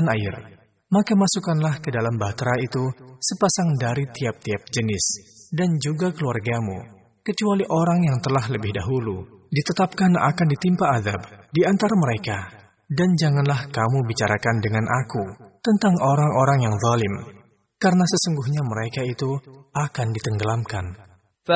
air. Maka masukkanlah ke dalam bahtera itu sepasang dari tiap-tiap jenis, dan juga keluargamu, kecuali orang yang telah lebih dahulu ditetapkan akan ditimpa azab di antara mereka. Dan janganlah kamu bicarakan dengan aku tentang orang-orang yang zalim, karena sesungguhnya mereka itu akan ditenggelamkan.